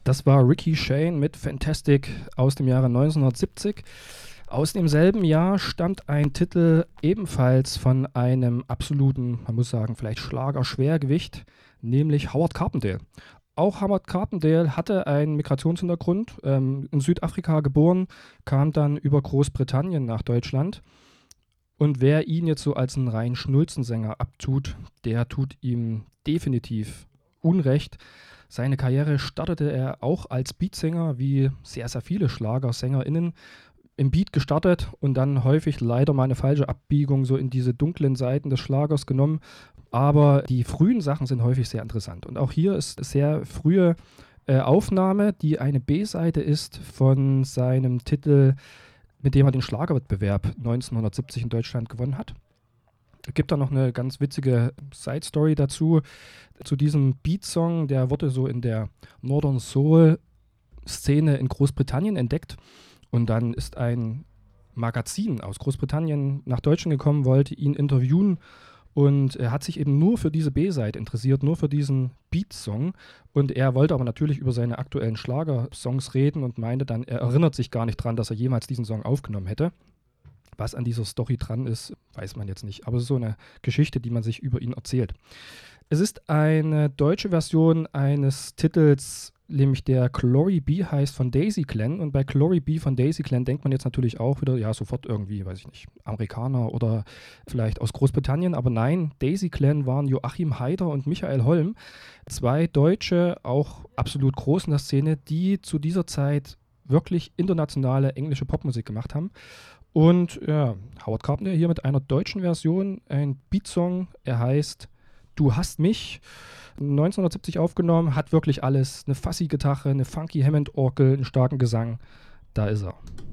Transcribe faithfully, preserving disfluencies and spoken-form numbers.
Das war Ricky Shane mit Fantastic aus dem Jahre neunzehnhundertsiebzig. Aus demselben Jahr stammt ein Titel ebenfalls von einem absoluten, man muss sagen, vielleicht Schlager-Schwergewicht, nämlich Howard Carpendale. Auch Howard Carpendale hatte einen Migrationshintergrund, ähm, in Südafrika geboren, kam dann über Großbritannien nach Deutschland. Und wer ihn jetzt so als einen reinen Schnulzensänger abtut, der tut ihm definitiv Unrecht. Seine Karriere startete er auch als Beatsänger, wie sehr, sehr viele Schlagersänger*innen, im Beat gestartet und dann häufig leider mal eine falsche Abbiegung so in diese dunklen Seiten des Schlagers genommen. Aber die frühen Sachen sind häufig sehr interessant. Und auch hier ist sehr frühe äh, Aufnahme, die eine B-Seite ist von seinem Titel, mit dem er den Schlagerwettbewerb neunzehnhundertsiebzig in Deutschland gewonnen hat. Es gibt da noch eine ganz witzige Side-Story dazu, zu diesem Beat-Song. Der wurde so in der Northern Soul-Szene in Großbritannien entdeckt. Und dann ist ein Magazin aus Großbritannien nach Deutschland gekommen, wollte ihn interviewen. Und er hat sich eben nur für diese B-Seite interessiert, nur für diesen Beat-Song. Und er wollte aber natürlich über seine aktuellen Schlagersongs reden und meinte dann, er erinnert sich gar nicht dran, dass er jemals diesen Song aufgenommen hätte. Was an dieser Story dran ist, weiß man jetzt nicht. Aber es ist so eine Geschichte, die man sich über ihn erzählt. Es ist eine deutsche Version eines Titels, nämlich der Glory Be heißt, von Daisy Clan. Und bei Glory Be von Daisy Clan denkt man jetzt natürlich auch wieder, ja, sofort irgendwie, weiß ich nicht, Amerikaner oder vielleicht aus Großbritannien. Aber nein, Daisy Clan waren Joachim Haider und Michael Holm. Zwei Deutsche, auch absolut groß in der Szene, die zu dieser Zeit wirklich internationale englische Popmusik gemacht haben. Und ja, Howard Carpendale hier mit einer deutschen Version, ein Beatsong, er heißt Du hast mich, neunzehnhundertsiebzig aufgenommen, hat wirklich alles, eine Fassi-Gitarre, eine funky Hammond-Orgel, einen starken Gesang, da ist er.